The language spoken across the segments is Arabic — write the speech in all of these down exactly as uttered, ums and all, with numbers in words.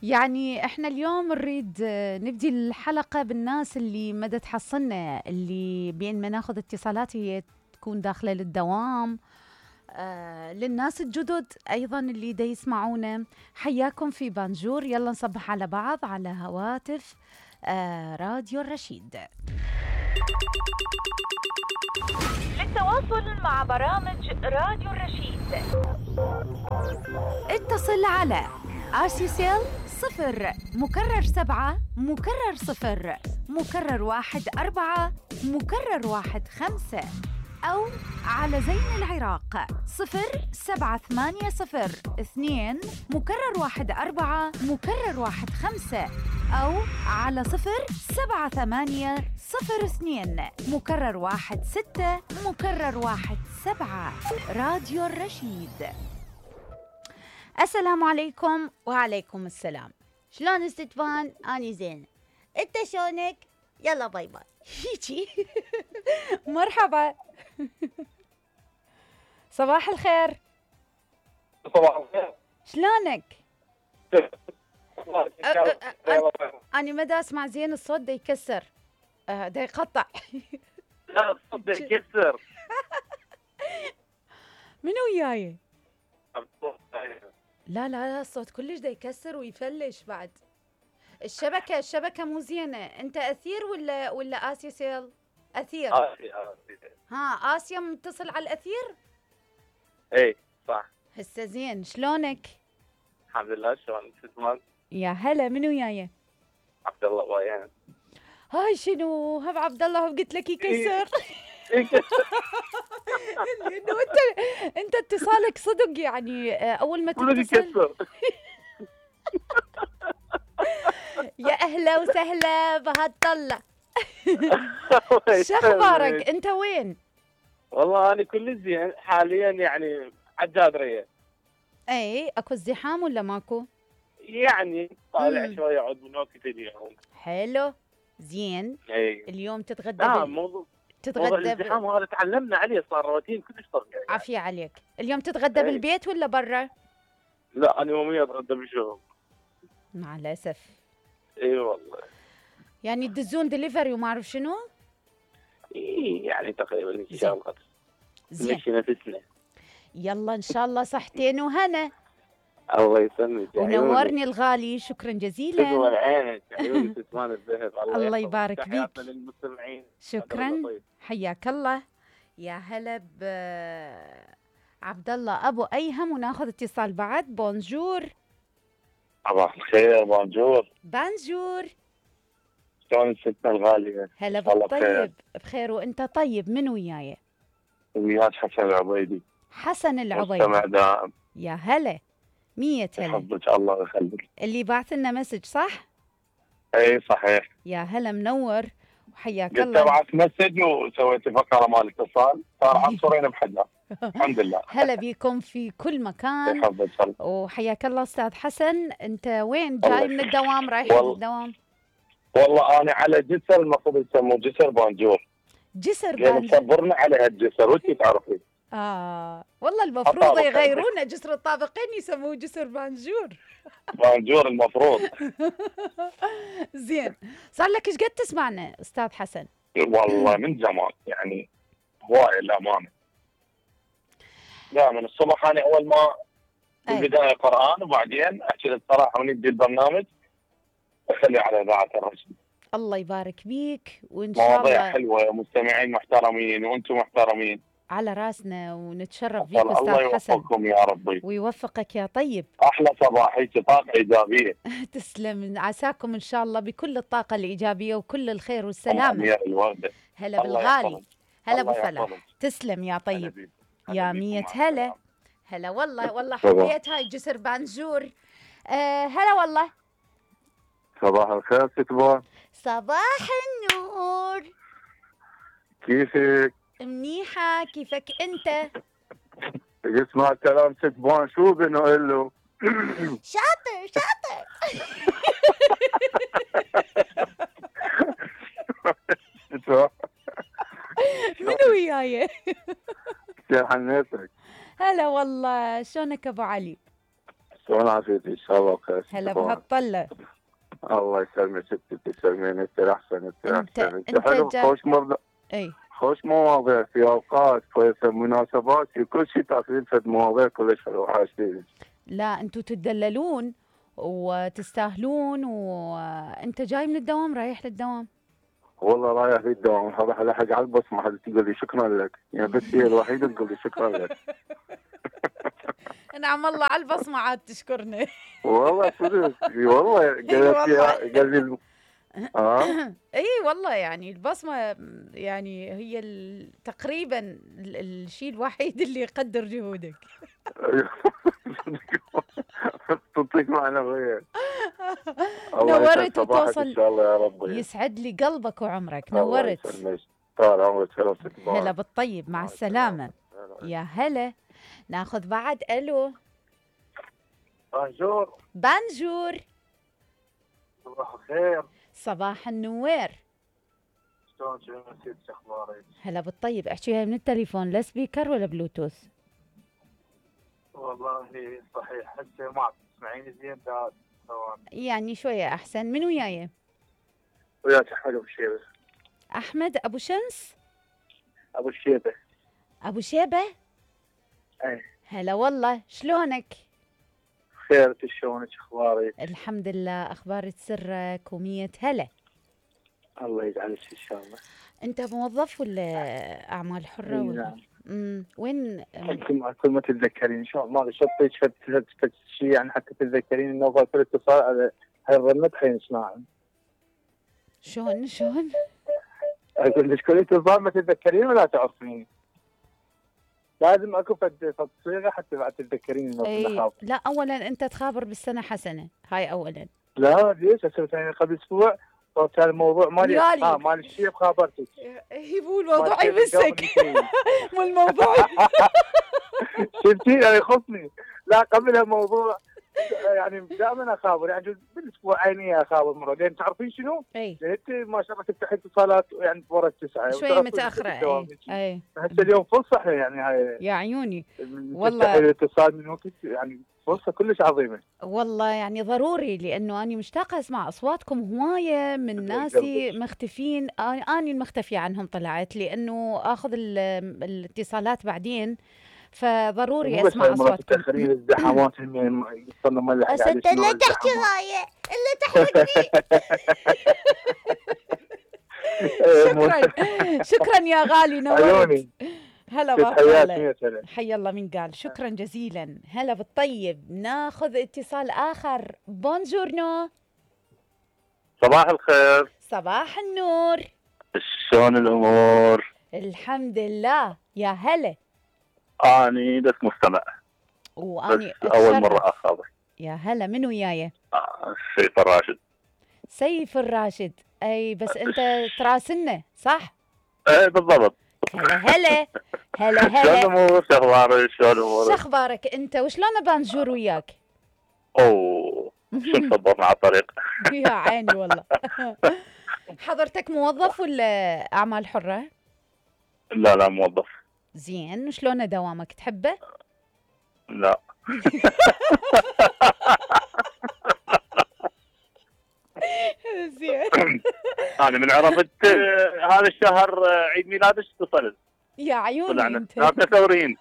يعني احنا اليوم نريد آه، نبدي الحلقة بالناس اللي مدى تحصلنا، اللي بين ما ناخذ اتصالات هي تكون داخلة للدوام. آه للناس الجدد أيضا اللي دا يسمعونا، حياكم في بانجور. يلا نصبح على بعض على هواتف آه راديو الرشيد. للتواصل مع برامج راديو الرشيد اتصل على آسيسيل صفر مكرر سبعة مكرر صفر مكرر واحد أربعة مكرر واحد خمسة، أو على زين العراق صفر سبعة ثمانية صفر اثنين مكرر واحد أربعة مكرر واحد خمسة، أو على صفر سبعة ثمانية صفر اثنين مكرر واحد ستة مكرر واحد سبعة. راديو الرشيد. السلام عليكم. وعليكم السلام. شلون استدفان؟ أني زين، انت شلونك؟ يلا باي باي. هيجي. مرحبا. صباح الخير. صباح الخير. شلونك؟ أنا مدى أسمع زين، الصوت دا يكسر، أه دا يقطع. لا الصوت دا يكسر. منو وياي؟ لا لا لا، الصوت كلش دا يكسر ويفلش بعد. الشبكة الشبكة مو زينة. أنت أثير ولا ولا آسيا سيل؟ أثير. آسيا آسيا. ها آسيا متصل على الأثير؟ إيه صح. هسه زين. شلونك؟ الحمد لله. شلون اسمك؟ يا هلا. منو وياي؟ عبد الله ويان. هاي شنو؟ هب عبد الله قلت لك يكسر. لأنه أنت أنت اتصالك صدق، يعني أول ما تتصل. يا أهلا وسهلا بهالطلة. شو أخبارك؟ أنت وين؟ والله أنا كل زين حاليا، يعني عالجادرية. أي أكو ازدحام ولا ماكو؟ يعني طالع مم. شوية عود من وقت اليوم. حلو زين. أي. اليوم تتغدى لا بال... موضوع تتغدى موضوع بال... الازدحام هذا تعلمنا عليه، صار روتين كلش طبيعي. عافية عليك. اليوم تتغدى أي. بالبيت ولا برا؟ لا أنا يوميا أتغدى بالشغل. مع الأسف. اي والله. يعني تدزون دليفري وما أعرف شنو؟ إيه يعني تقريبا إن شاء الله. زين. مشي نفسنا. يلا إن شاء الله صحتين وهنا. الله يسلمك. ونورني الغالي. شكرا جزيلا. تقوى عينك. عيونك تسمان الذهب. الله, الله يبارك بيك. تحياتنا للمستمعين. شكرا. حياك الله. يا هلا ب عبد الله ابو ايهم. وناخذ اتصال بعد. بونجور. صباح الخير. بونجور. بانجور. شلون الستة الغالية؟ هلا بالطيب. بخير. وانت طيب؟ من وياي؟ وياك حسن العبيدي. حسن العبيدي. مستمع دائم. يا هلا. مية هلا. يحفظك الله ويخليك. اللي بعث لنا مسج صح؟ اي صحيح. يا هلا منور وحياك قلت الله. ابعث مسج وسويت فقره مال اتصال، صار عنصرين بحدها. الحمد لله. هلا بيكم في كل مكان. يحفظك الله. وحياك الله استاذ حسن. انت وين؟ جاي من الدوام؟ رايح وال... الدوام؟ والله انا على جسر، المفروض يسموه جسر بانجور. جسر بانجور بانجور. صبرنا على هالجسر وانت تعرفي. اه والله المفروض يغيرونه، جسر الطابقين يسموه جسر بانجور. بانجور المفروض. زين. صار لك ايش قد تسمعنا استاذ حسن؟ والله من زمان، يعني هواية الأمانة. لا من الصبح أنا أول ما بالبداية قرآن، وبعدين أحكي للصراحة وندي البرنامج أخلي على إذاعة الرشيد. الله يبارك بيك. وإن شاء الله مواضيع حلوة، مستمعين محترمين وأنتم محترمين. على راسنا ونتشرف بيك أستاذ الله حسن. الله يوفقكم يا ربي ويوفقك يا طيب. أحلى صباحيك، طاقة إيجابية. تسلم. عساكم إن شاء الله بكل الطاقة الإيجابية وكل الخير والسلامة. يا الوالدة. هلا بالغالي. هلا بفلاح. تسلم يا طيب. يا مية هلا. هلا والله. والله حبيت هاي جسر بانجور. آه هلا والله. صباح الخير ستبان. صباح النور. كيفك؟ منيحة. كيفك أنت؟ اسمع كلام ستبان شو بنقول له؟ شاطر شاطر. منو وياي؟ كيف حنيتك؟ هلا والله. شلونك ابو علي؟ شلون عافيتك ان شاء الله بخير؟ هلا بهالطلة. الله يسلمك ستي، تسلمين. انت احسن، انت انت احسن، انت انت حلو. جا... خوش مرضى، اي خوش مواضيع في اوقات، في مناسبات، في كل شيء تاخذين فد مواضيع كلش حلوه. عاشتيني. لا انتوا تدللون وتستاهلون. وانت جاي من الدوام رايح للدوام؟ والله رايح في الدوام، هذا لحق على البصمه، حد تقول لي شكرا لك، يعني بس هي الوحيده تقول لي شكرا لك. نعم الله على البصمة عاد تشكرني. والله صدق، اي والله قالت لي قال لي اه اي والله يعني البصمة يعني هي ال... تقريبا ال... الشيء الوحيد اللي يقدر جهودك. تعطيك معنوية. نورت وتوصل ان شاء الله يا رب. يسعد لي قلبك وعمرك. نورت. طال عمرك. هلا بالطيب، مع السلامة. يا هلا. ناخذ بعد. الو. بانجور. بانجور. صباح الخير. صباح النوير. شلون شلونك؟ اخبارك؟ هلا بالطيب. احكي وياي من التليفون، لا سبيكر ولا بلوتوث؟ والله صحيح، هسه ما تسمعيني زين ده يعني شوية أحسن. من وياي؟ وياك أحمد أبو شيبة. أحمد أبو شمس؟ أبو شيبة. أبو شيبة؟ أي. هلا والله، شلونك؟ خير، شلونك؟ أخبارك؟ الحمد لله. أخبار سرك ومية هلا. الله يجعلك إن شاء الله. أنت موظف ولا أعمال حرة ولا؟ نعم. امم وين؟ كل ما كل ما تتذكرين ان شاء الله. ما شطيت فد فد شيء يعني حتى تتذكرين انه ظل اتصال على هاي الرنت حين صناعه. شلون شلون؟ اقول لك كل اتصال ما تتذكرين ولا تعرفين. لازم اكو فد فد صيغه حتى بعد تتذكرين انه كنا خاف. لا اولا انت تخابر بالسنه حسنه، هاي اولا. لا ليش؟ هسه قبل اسبوع صار كان الموضوع مالي اه مال الشيب خابرتك. هي مو الموضوع يمسك. مو الموضوع. شفتي يعني يخصني. لا قبلها موضوع يعني دائما اخابر، يعني بالاسبوعين اخابر مره، لان تعرفين شنو؟ اي. انت ما شاء الله تفتحي اتصالات يعني ورا التسعه شويه متاخره. اي اي. هسه اليوم فرصه يعني هاي يا عيوني والله. الاتصال من وقت يعني فرصه كلش عظيمه. والله يعني ضروري، لانه اني مشتاقه اسمع اصواتكم. هوايه من ناسي مختفين، اني المختفيه عنهم طلعت، لانه اخذ الاتصالات بعدين، فضروري اسمع اصواتكم. تاخرين الزحامات هم يوصلنا ملح على انت لا تحكي غايه الا تحرقني. شكرا شكرا يا غالي، نورت. هلا وسهلا. حي الله من قال. شكرا جزيلا. هلا بالطيب. ناخذ اتصال اخر. بونجورنو. صباح الخير. صباح النور. شلون الامور؟ الحمد لله. يا هلا. اني بس مستمع، واني اول مره اخابر. يا هلا. من وياي؟ آه سيف الراشد. سيف الراشد. اي بس انت تراسلنا صح؟ ايه بالضبط. هلا هلا. هلا هلا. شلون الامور؟ شو اخبارك؟ شلون امورك؟ شو اخبارك انت؟ وشلون بانجور وياك؟ اوه شو مصبرنا على الطريق. يا عيني والله. حضرتك موظف ولا اعمال حره؟ لا لا موظف. زين. شلون دوامك؟ تحبه؟ لا. زين. انا من عرفت هذا الشهر عيد ميلادك اتصلت. يا عيوني طلعنا انت. احنا ثوريين.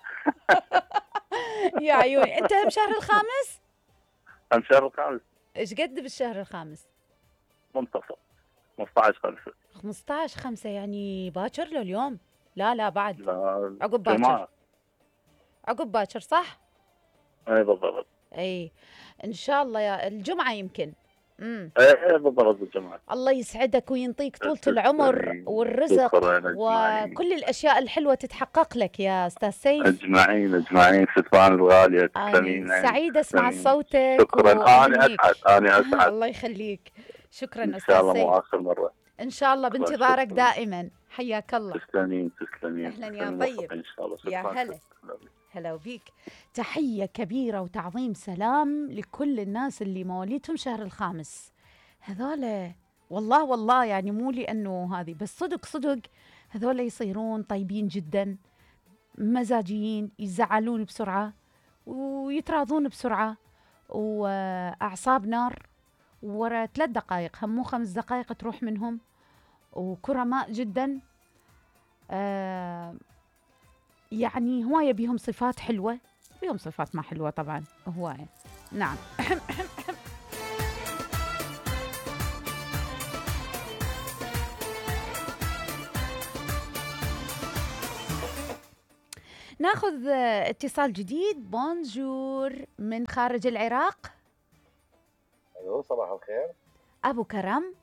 يا عيوني. انت بشهر الخامس؟ هم شهر الخامس. ايش قد بالشهر الخامس؟ منتصف خمسطعش خمسة. خمسطعش خمسة يعني باكر له اليوم؟ لا لا بعد. لا عقب باكر. عقب باكر صح؟ اي بالضبط. اي ان شاء الله. يا الجمعة يمكن. امم ايه بالضبط بالجمعة. الله يسعدك وينطيك طولة العمر والرزق وكل الاشياء الحلوة تتحقق لك يا استاذ سيف. اجمعين اجمعين. ستفان الغالية تسلمين. سعيدة اسمع صوتك. شكرا. انا اسعد انا اسعد. الله يخليك. شكرا ان استاذ شاء الله سيف. مو اخر مرة. ان شاء الله بانتظارك دائما. حياك الله. تسلمين تسلمين. اهلا يا طيب. ان شاء الله. يا هلا. هلا وبيك. تحية كبيرة وتعظيم سلام لكل الناس اللي مواليدهم شهر الخامس. هذول والله والله يعني مو لأنه هذه بس، صدق صدق هذول يصيرون طيبين جدا، مزاجيين، يزعلون بسرعة ويتراضون بسرعة، وأعصاب نار، ورا ثلاث دقائق هم مو خمس دقائق تروح منهم، وكرماء جدا. آه يعني هواية بيهم صفات حلوة، بيهم صفات ما حلوة طبعا هواية. نعم. ناخذ اتصال جديد. بونجور من خارج العراق. ايوه صباح الخير. ابو كرم.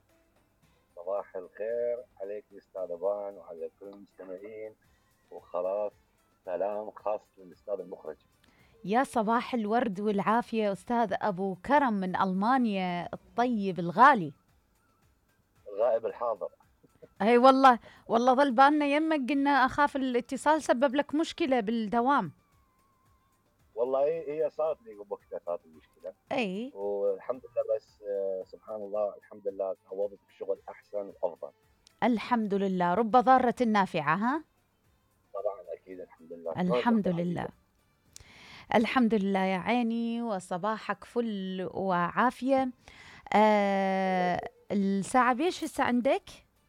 صباح الخير عليك استاذ بان وعلى كل المستمعين، وخلاص سلام خاص للاستاذ المخرج. يا صباح الورد والعافية أستاذ أبو كرم من ألمانيا الطيب الغالي. الغائب الحاضر. أي والله والله ظل بالنا يمك، قلنا أخاف الاتصال سبب لك مشكلة بالدوام. والله هي صارت لي وقتها صارت المشكلة. أي والحمد لله، بس سبحان الله الحمد لله تعوضت بشغل أحسن وأفضل. الحمد لله، رب ضارة نافعة. ها طبعا أكيد الحمد لله. الحمد لله الحمد لله يا عيني، وصباحك فل وعافية. آه الساعة بيش هسه عندك؟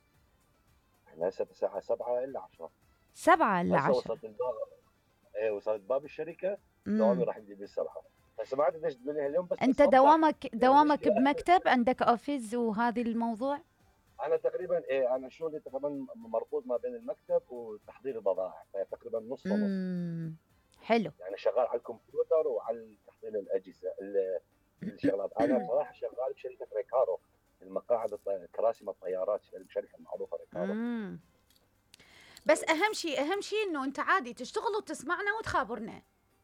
احنا هسه الساعة سبعة إلا عشرة. سبعة إلا عشرة. وصلت الباب. ايه وصلت باب الشركة. دوامي راح يجي بالسبعة. بس ما عاد ليش تقول اليوم بس. أنت دوامك دوامك بمكتب، عندك أوفيس وهذه الموضوع؟ أنا تقريبا إيه أنا شغلي تقريبا مربوط ما بين المكتب وتحضير البضائع، تقريبا نص ونص. حلو. يعني شغال على الكمبيوتر وعلى تحضير الأجهزة الشغلات. أنا بصراحة شغال بشركة ريكارو، المقاعد كراسي الطيارات، الشركة المعروفة ريكارو. مم. بس أهم شيء أهم شيء إنه أنت عادي تشتغل وتسمعنا وتخابرنا.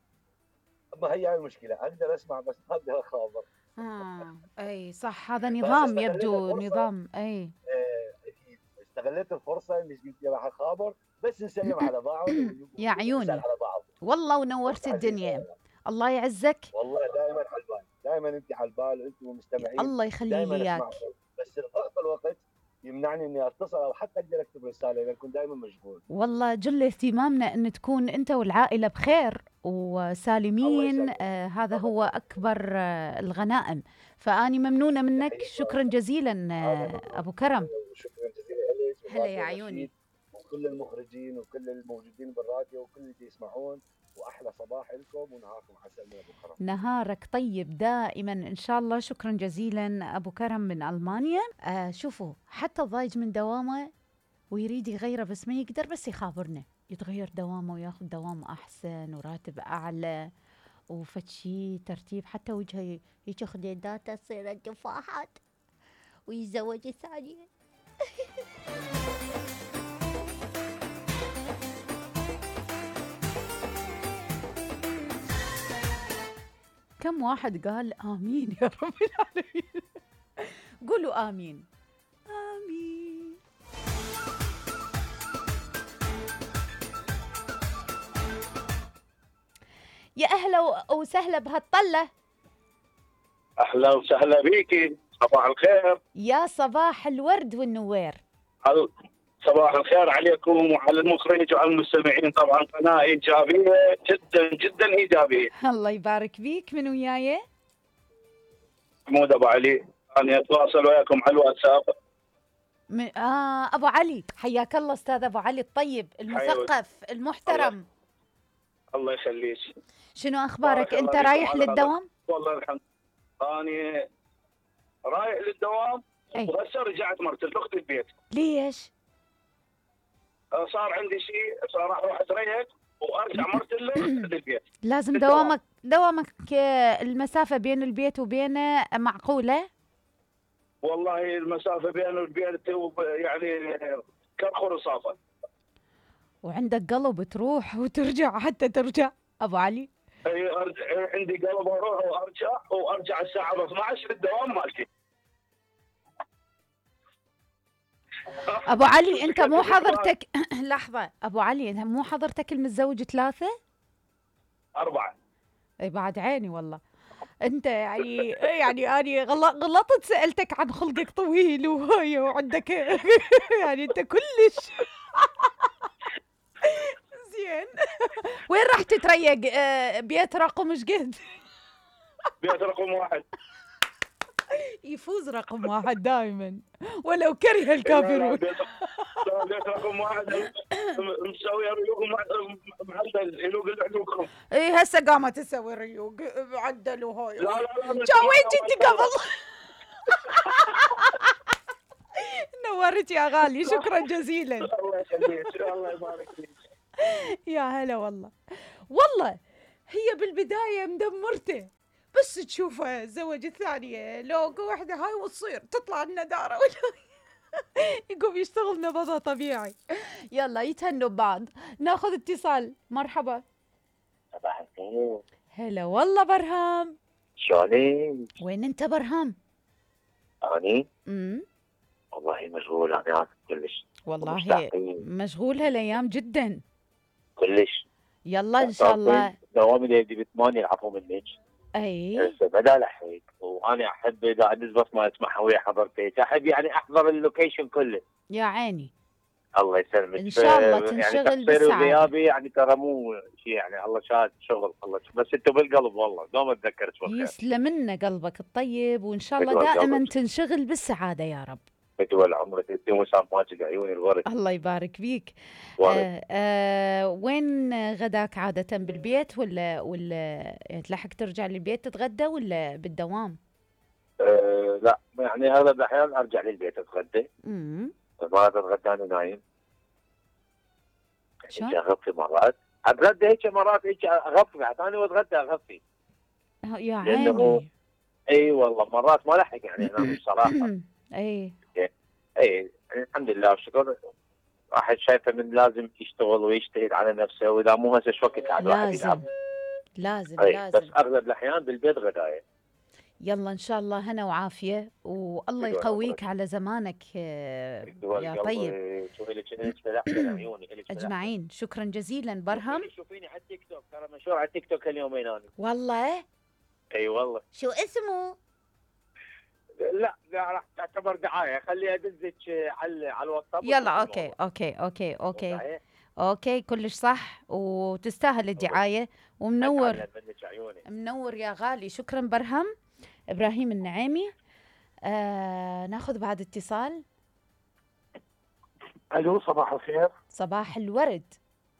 ما هي المشكلة، أقدر أسمع بس ما أقدر أخابر. آه أي صح، هذا نظام يبدو نظام. أي أكيد استغليت الفرصة إني قلت راح أخابر بس نسلم على بعض. يا عيوني على بعض. والله ونورت الدنيا. الله يعزك. والله دائما على البال، دائما أنت على البال وأنتم مستمعين. الله يخلي لي إياك. بس الضغط الوقت يمنعني اني اتصل او حتى اقدر اكتب رساله لان كنت دائما مشغول. والله جل اهتمامنا ان تكون انت والعائله بخير وسالمين. آه هذا هو اكبر آه الغنائم. فاني ممنونه منك، شكرا جزيلا آه ابو كرم. شكرا جزيلا لك. هلا يا عيوني. وكل المخرجين وكل الموجودين بالراديو وكل اللي يسمعون، واحلى صباح لكم ونهاركم عسل من ابو كرم. نهارك طيب دائما ان شاء الله. شكرا جزيلا ابو كرم من المانيا. آه شوفوا، حتى الضايج من دوامه ويريد يغيره بس ما يقدر، بس يخابرنا يتغير دوامه وياخذ دوام احسن وراتب اعلى وفتشي ترتيب، حتى وجهه ياخذ داتا تصير تفاحات ويتزوج ثانيا. كم واحد قال آمين يا رب العالمين. قولوا آمين آمين. يا أهلا وسهلا بهالطلة. أهلا وسهلا بيكي، صباح الخير. يا صباح الورد والنوير. صباح الخير عليكم وعلى المخرج وعلى المستمعين. طبعا قناة إيجابية جدا جدا إيجابية. الله يبارك بيك. من وياي؟ محمود أبو علي. أنا أتواصل وياكم على الواتساب. من... آه أبو علي، حياك الله أستاذ أبو علي الطيب المثقف المحترم. الله, الله يخليك. شنو أخبارك؟ أنت رايح للدوام؟ والله الحمد لله أنا رايح للدوام. وهسه رجعت مرتل أختي البيت. ليش؟ صار عندي شيء، صار راح اروح اتريق وارجع مرتل للبيت. لازم دوامك دوامك المسافه بين البيت وبينه معقوله؟ والله المسافه بين البيت يعني كرخ رصافه. وعندك قلب تروح وترجع حتى ترجع ابو علي؟ اي عندي قلب اروح وارجع وارجع الساعه اثنعش عشر للدوام مالتي. ابو علي انت مو حضرتك لحظه ابو علي، انت مو حضرتك المتزوج ثلاثه؟ اربعه. اي بعد عيني والله. انت يعني يعني اني غلطت سالتك عن خلقك طويل وهاي وعندك يعني انت كلش زين. وين راح تتريق؟ بيت رقم ايش قد؟ بيت رقم واحد. يفوز رقم واحد دائما ولو كره الكافرون. لا بيت رقم واحد مسوي ريوق معدل يلوق العلوكم. اي هسه قامت تسوي ريوق عدلوا هاي. لا لا لا جاويت انت قبل. نورت يا غالي، شكرا جزيلا. الله يخليك، الله يبارك فيك. يا هلا والله. والله هي بالبداية مدمرته، بس تشوفه الزوجة الثانية لوقو واحدة هاي وتصير تطلع الندارة يقوم يشتغل نبضة طبيعي. يلا يتهنوا ببعض. ناخذ اتصال. مرحبا. صباح الخير. هلا والله برهام. شلونك؟ وين انت برهام؟ اني؟ امم والله مشغول، انا اسف كلش. والله مستعقين. مشغول هالايام جدا. كلش. يلا ان شاء الله. دوامي يبدي بثمانية يلعبوا منك. اي هسه بدا لحيك، وانا احب اذا ادز بس ما اسمح ويا حضرتك، احب يعني احضر اللوكيشن كله. يا عيني. الله يسلمك. ان شاء الله تنشغل يعني بالسعادة. غيابي يعني ترى مو شيء، يعني الله شاهد شغل، الله بس انتم بالقلب والله دوم اتذكر اسمك. يسلم لنا قلبك الطيب، وان شاء الله دائما تنشغل بالسعادة يا رب. بدول عمرك انت وسام ماجد عيوني الورد. الله يبارك فيك. آه آه وين غداك عادة؟ بالبيت ولا ولا تلحق ترجع للبيت تتغدى ولا بالدوام؟ آه لا يعني اغلب الاحيان ارجع للبيت اتغدى. امم ما اتغدى انا نايم. شلون؟ اغفي مرات، اتغدى هيك مرات هيك اغفي بعد ثاني واتغدى اغفي. يا عيني. اي والله مرات ما لحق يعني انام بصراحه. اي اي الحمد لله والشكر. واحد شايفه من لازم يشتغل ويجتهد على نفسه، واذا مو هسه شو وقت عاد واحد لازم يلعب. لازم أي. لازم. بس اغلب الاحيان بالبيت غدايه. يلا ان شاء الله هنا وعافيه، والله يقويك على زمانك يا طيب. شوفي لك انت عيوني اجمعين. شكرا جزيلا برهم. شوفيني على التيك توك، ترى مشهور على التيك توك اليومين انا. والله؟ اي والله. شو اسمه؟ لا لا راح تعتبر دعايه، خليها ادزك على على الواتساب. يلا اوكي اوكي اوكي اوكي اوكي, أوكي. كلش صح وتستاهل الدعايه. ومنور منور يا غالي. شكرا برهم. ابراهيم النعيمي. آه ناخذ بعد اتصال. الو صباح الخير. صباح الورد.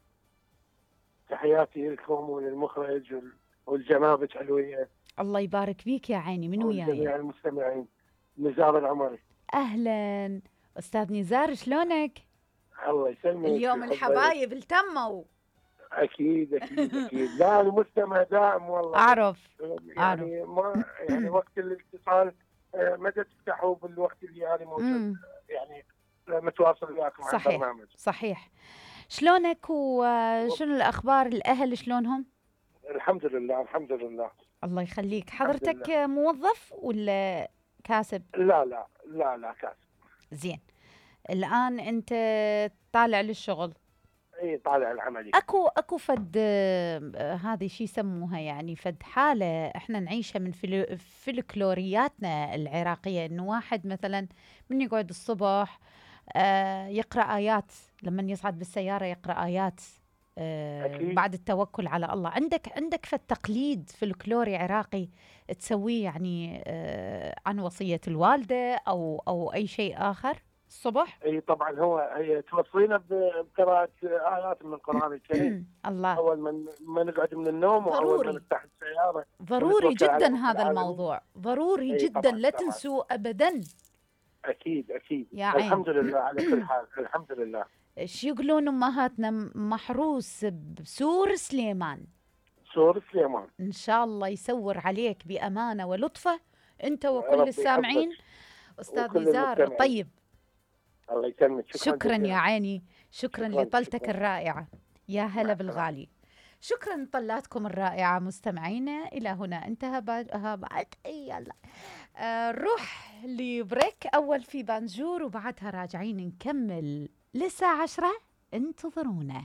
تحياتي لكم وللمخرج والجنابة علوية. الله يبارك فيك يا عيني. من وياي؟ جميع المستمعين. نزار العمري. اهلا استاذ نزار، شلونك؟ الله يسلمك. اليوم الحبايب التموا. اكيد اكيد اكيد. لا المستمع دائم والله. اعرف يعني أعرف. ما يعني وقت الاتصال متى تفتحوا بالوقت اللي انا موجود يعني متواصل وياكم على البرنامج. صحيح. شلونك وشنو الاخبار؟ الاهل شلونهم؟ الحمد لله الحمد لله. الله يخليك. حضرتك موظف ولا كاسب؟ لا لا لا لا كاسب. زين. الان انت طالع للشغل؟ اي طالع العملي. اكو اكو فد هذه شي يسموها يعني فد حاله احنا نعيشها من فلكلورياتنا العراقيه، انه واحد مثلا من يقعد الصبح آه يقرا ايات، لما يصعد بالسياره يقرا ايات آه بعد التوكل على الله. عندك عندك فد تقليد فلكلوري عراقي تسويه يعني آه عن وصيه الوالده او او اي شيء اخر الصبح؟ اي طبعا. هو هي توصينا بقراءة آيات من القرآن الكريم. الله. اول ما ما نقعد من النوم واول ما نفتح السيارة. ضروري جدا هذا الموضوع، ضروري جدا لا تنسوه ابدا. اكيد اكيد. يا الحمد لله على كل حال. الحمد لله. ايش يقولون امهاتنا؟ محروس بسور سليمان. سور سليمان. ان شاء الله يسور عليك بامانه ولطفه انت وكل السامعين. استاذ نزار طيب. الله يسلمك. شكرا, شكرا يا عيني. شكرا, شكرا لطلتك شكرا. الرائعة. يا هلا بالغالي. شكرا لطلاتكم الرائعة مستمعينا. إلى هنا انتهى بعد يلا آه نروح لبريك أول في بانجور، وبعدها راجعين نكمل للساعة عشرة. انتظرونا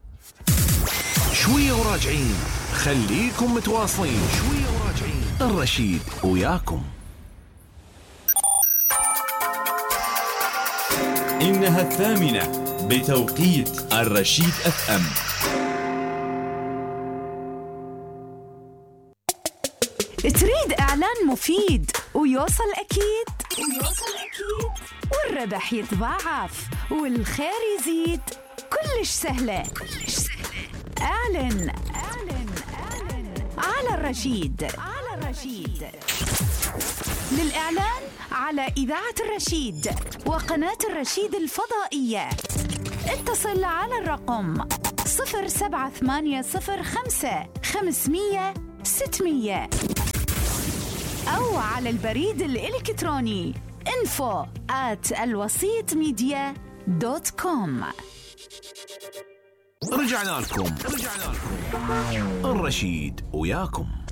شوية وراجعين. خليكم متواصلين. شوية وراجعين. الرشيد وياكم. إنها الثامنة بتوقيت الرشيد اف ام. تريد إعلان مفيد ويوصل أكيد ويوصل أكيد والربح يتضاعف والخير يزيد؟ كلش سهلة كلش سهلة. اعلن اعلن اعلن على الرشيد على الرشيد. للإعلان على إذاعة الرشيد وقناة الرشيد الفضائية اتصل على الرقم صفر سبعة ثمانية صفر خمسة خمسمية ستمية أو على البريد الإلكتروني info at الوسيط ميديا دوت كوم. رجعنا لكم رجعنا لكم الرشيد وياكم.